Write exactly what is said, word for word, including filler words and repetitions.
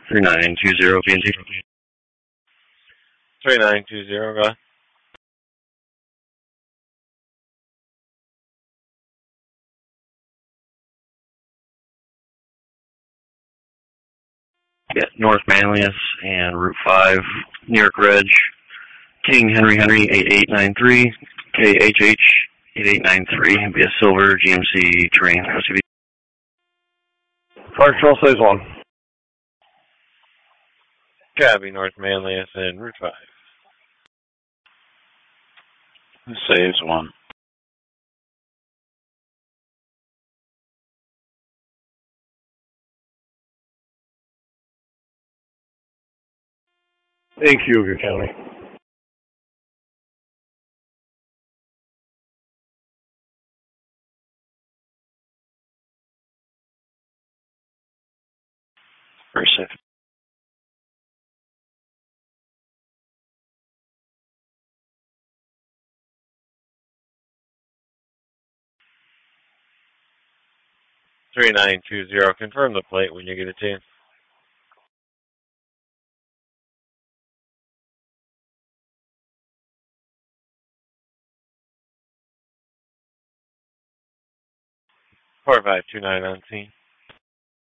three nine two zero B N T. three nine two zero, go ahead. Yeah, North Manlius and Route five, New York Reg, King Henry Henry eight eight nine three, K H H eight eight nine three, be a silver G M C terrain. O C B. Fire Control says one. Copy, North Manlius and Route five. Saves one. In Cuyahoga County. Very safe. three nine two zero, confirm the plate when you get a chance. four five two nine on scene.